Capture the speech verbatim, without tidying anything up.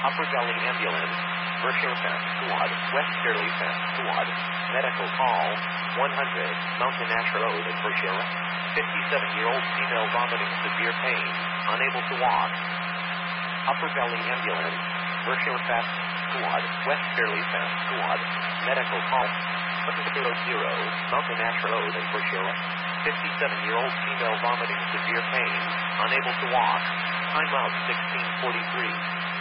Upper Valley Ambulance, Berkshire Fest Squad, West Shirley Fest Squad, Medical Call, one hundred, Mountain Ash Road in Berkshire, fifty-seven-year-old female vomiting severe pain, unable to walk. Upper Valley Ambulance, Berkshire Fest Squad, West Shirley Fest Squad, Medical Call, one hundred, Mountain Ash Road in Berkshire, fifty-seven-year-old female vomiting severe pain, unable to walk. Time out sixteen forty-three.